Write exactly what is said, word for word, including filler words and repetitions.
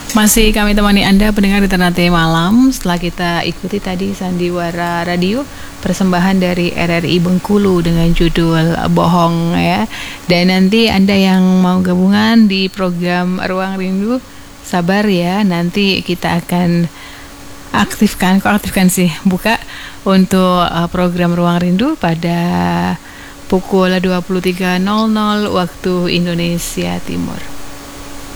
Masih kami temani Anda pendengar di Ternate Malam. Setelah kita ikuti tadi Sandiwara Radio, persembahan dari R R I Bengkulu dengan judul Bohong ya. Dan nanti Anda yang mau gabungan di program Ruang Rindu, sabar ya. Nanti kita akan aktifkan, kok aktifkan sih, buka untuk uh, program Ruang Rindu pada pukul dua puluh tiga nol nol waktu Indonesia Timur.